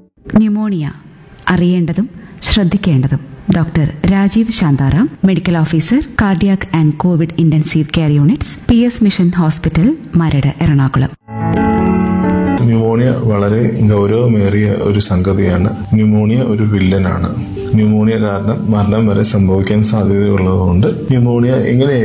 Pneumonia അറിയേണ്ടതും ശ്രദ്ധിക്കേണ്ടതും. Doctor Rajeev Shantaram, medical officer, cardiac and Covid intensive care units, PS mission hospital, Maradu, Ernakulam. Pneumonia വളരെ ഗൗരവമേറിയ ഒരു സംഗതിയാണ്. Pneumonia ഒരു വില്ലനാണ്. ന്യൂമോണിയ കാരണം മരണം വരെ സംഭവിക്കാൻ സാധ്യതയുള്ളതുകൊണ്ട് ന്യൂമോണിയ എങ്ങനെ